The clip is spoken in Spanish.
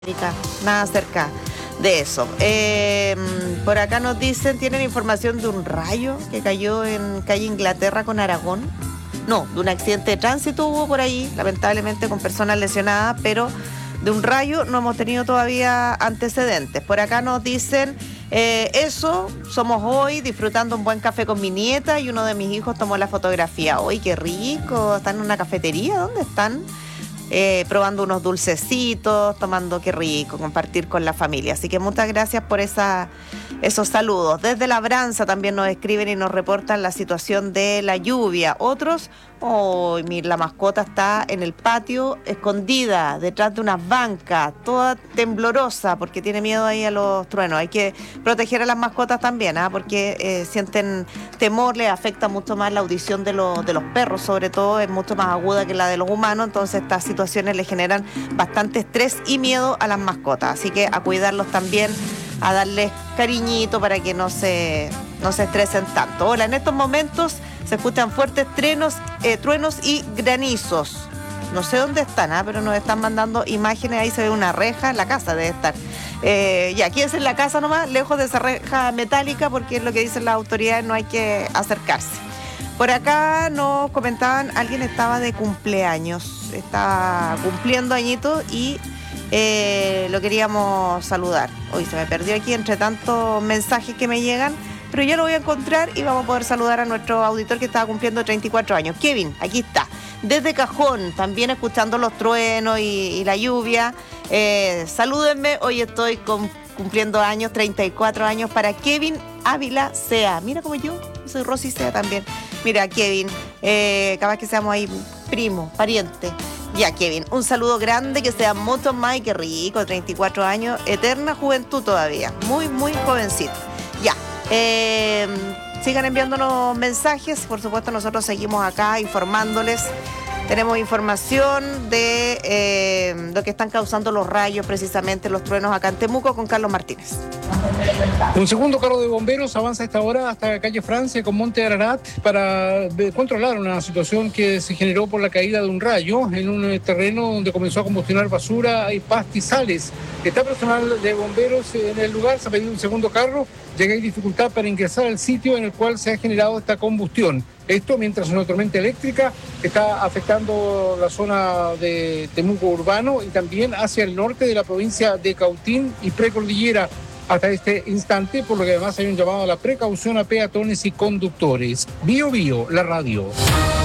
Nada cerca de eso. Por acá nos dicen, tienen información de un rayo que cayó en calle Inglaterra con Aragón. No, de un accidente de tránsito hubo por ahí, lamentablemente con personas lesionadas, pero de un rayo no hemos tenido todavía antecedentes. Por acá nos dicen, eso, somos hoy disfrutando un buen café con mi nieta y uno de mis hijos tomó la fotografía. ¡Uy, qué rico! ¿Están en una cafetería? ¿Dónde están? Probando unos dulcecitos, tomando, qué rico, compartir con la familia. Así que muchas gracias por esos saludos. Desde Labranza también nos escriben y nos reportan la situación de la lluvia. Otros, la mascota está en el patio, escondida, detrás de unas bancas, toda temblorosa, porque tiene miedo ahí a los truenos. Hay que proteger a las mascotas también, porque sienten temor, les afecta mucho más la audición de los perros, sobre todo, es mucho más aguda que la de los humanos, entonces estas situaciones le generan bastante estrés y miedo a las mascotas. Así que a cuidarlos también, a darles cariñito para que no se estresen tanto. Hola, en estos momentos se escuchan fuertes truenos y granizos. No sé dónde están, pero nos están mandando imágenes. Ahí se ve una reja, en la casa debe estar. Aquí es en la casa nomás, lejos de esa reja metálica, porque es lo que dicen las autoridades, no hay que acercarse. Por acá nos comentaban, alguien estaba de cumpleaños, está cumpliendo añitos y lo queríamos saludar. Hoy se me perdió aquí entre tantos mensajes que me llegan, pero ya lo voy a encontrar y vamos a poder saludar a nuestro auditor que estaba cumpliendo 34 años. Kevin, aquí está. Desde Cajón, también escuchando los truenos y la lluvia. Salúdenme, hoy estoy cumpliendo años, 34 años para Kevin Ávila Sea. Mira como yo soy Rosy Sea también. Mira, Kevin, capaz que seamos ahí primo, pariente. Ya, Kevin, un saludo grande, que sean muchos más y qué rico, 34 años, eterna juventud todavía, muy, muy jovencito. Ya, sigan enviándonos mensajes, por supuesto nosotros seguimos acá informándoles. Tenemos información de lo que están causando los rayos, precisamente los truenos acá en Temuco, con Carlos Martínez. Un segundo carro de bomberos avanza a esta hora hasta calle Francia con Monte Ararat para controlar una situación que se generó por la caída de un rayo en un terreno donde comenzó a combustionar basura y pastizales. Está personal de bomberos en el lugar, se ha pedido un segundo carro, ya que hay dificultad para ingresar al sitio en el cual se ha generado esta combustión. Esto mientras una tormenta eléctrica está afectando la zona de Temuco urbano y también hacia el norte de la provincia de Cautín y Precordillera hasta este instante, por lo que además hay un llamado a la precaución a peatones y conductores. Bio, la radio.